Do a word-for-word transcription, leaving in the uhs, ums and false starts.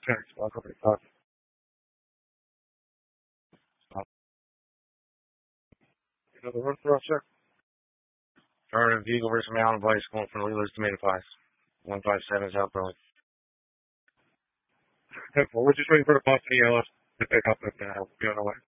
Thanks. Welcome to the talk. You know the run for us, sir? Affirmative. Eagle versus Mountain Vice going from Leela's Tomato Pies. one five seven South Burlington. Well, we're just waiting for the bus to yell us to pick up and uh, be on the way.